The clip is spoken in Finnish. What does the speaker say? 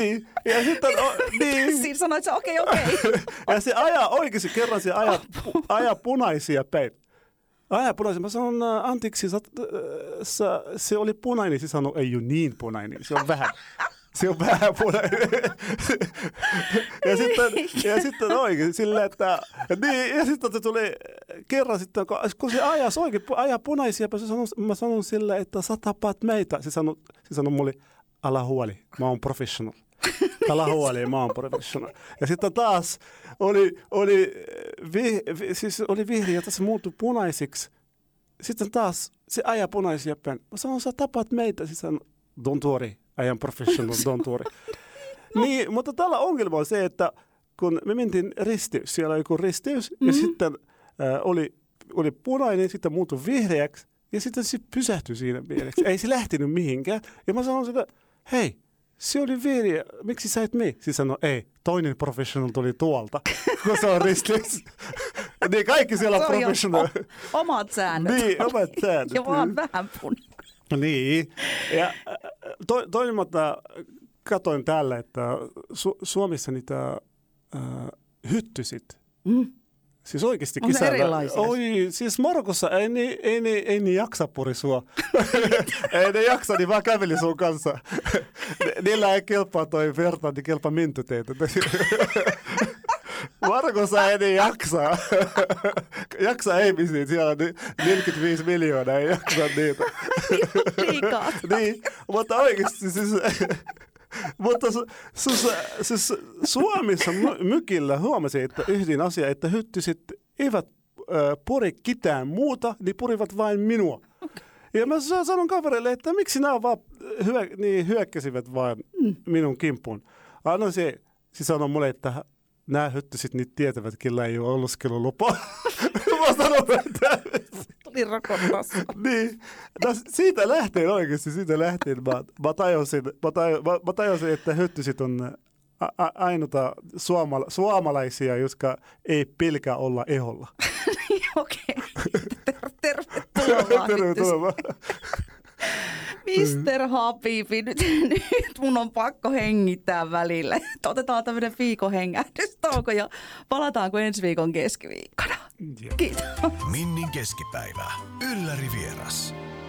Ja sitten, Siinä sanoit sä okei. Ja se oikeasti kerran se ajaa punaisia päin. Mä sanon, anteeksi, se oli punainen. Se sanoi, ei ole niin punainen, se on vähän. Se on vähän punainen. ja sitten oikein silleen, että... Niin, ja sitten se tuli kerran sitten, kun se ajaa punaisia, mä sanon sille, että sä tapaat meitä. Se sanoi mulle, älä huoli, mä oon professional. Älä huoli, mä oon professional. Ja sitten taas oli vihreä, että se muuttui punaisiksi. Sitten taas se ajaa punaisia päin. Mä sanon, sä tapaat meitä. Se sanoi, don't worry, I am professional, don't worry. Niin, mutta tällä ongelma on se, että kun me mentiin risteys, siellä oli joku risteys, ja sitten oli punainen, sitten muuttui vihreäksi, ja sitten se pysähtyi siinä mielessä. Ei se lähtenyt mihinkään. Ja mä sanoin sille, hei, se oli vihreä, miksi sä et mene? Se sanoi, ei, toinen professional tuli tuolta, kun se on risteys. Niin kaikki siellä on professional. Omat säännöt. Niin, omat säännöt. Ja vaan vähän punainen. Niin, ja toinen, mutta katoin täällä, että Suomessa niitä hyttysit. Siis oikeasti on kesällä. Erilaisia. Siis Marokossa ei ne jaksa purisua. Ei ne jaksa, niin vaan käveli sun kanssa. Niillä ei kelpaa toi verta, niin kelpaa mintuteitä. Marokossa ei ne jaksa. Jaksa ihmisiä, siellä on 45 miljoonaa, ei jaksa niitä. Liikaa. Niin, mutta oikeasti siis... Mutta siis Suomessa mykillä huomasin, että yhdin asia, että hyttyset eivät puri ketään muuta, niin purivat vain minua. Ja mä sanon kavereille, että miksi nämä vaan hyökkäsivät vain minun kimppuun. No se sanoi mulle, että nämä hyttyset niin tietävät, kellä ei ole oleskelulupaa. Mä sanon, että... Tuli rokotassa. Niin. No, siitä lähtien mä tajusin, että hyttyset on ainoita suomalaisia, jotka ei pelkää olla eholla. Okei. Tervetuloa. Tervetuloa. Mr. Habibi, nyt mun on pakko hengittää välillä. Otetaan tämmöinen viikon hengähdystauko ja palataanko ensi viikon keskiviikkona. Kiitos. Minnin keskipäivä. Ylläri vieras.